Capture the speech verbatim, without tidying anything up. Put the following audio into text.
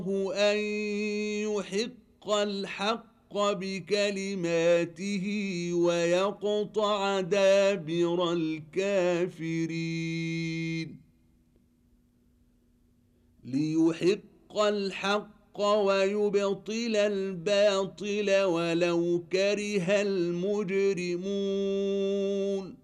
أن يحق الحق بكلماته ويقطع دابر الكافرين ليحق الحق ويبطل الباطل ولو كره المجرمون